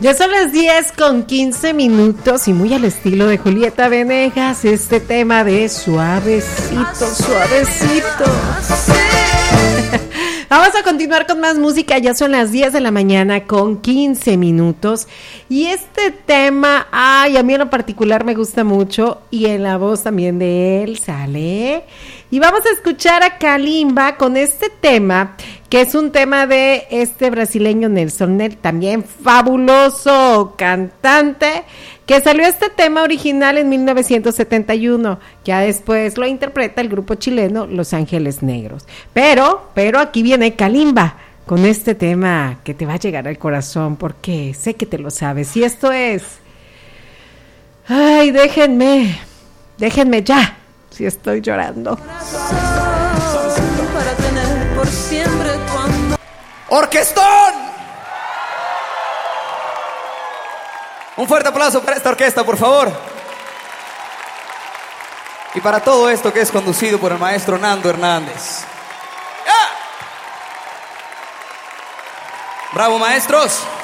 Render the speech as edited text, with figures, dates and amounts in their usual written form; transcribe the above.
Ya son las 10:15 y muy al estilo de Julieta Venegas, este tema de suavecito, suavecito. Vamos a continuar con más música, ya son las 10:15 y este tema, a mí en lo particular me gusta mucho y en la voz también de él sale. Y vamos a escuchar a Kalimba con este tema, que es un tema de este brasileño Nelson Ned, también fabuloso cantante, que salió este tema original en 1971, ya después lo interpreta el grupo chileno Los Ángeles Negros. Pero aquí viene Kalimba con este tema que te va a llegar al corazón, porque sé que te lo sabes, y esto es... Ay, déjenme ya, si estoy llorando. Para tener por siempre cuando... ¡Orquestón! Un fuerte aplauso para esta orquesta, por favor. Y para todo esto que es conducido por el maestro Nando Hernández. ¡Yeah! ¡Bravo, maestros!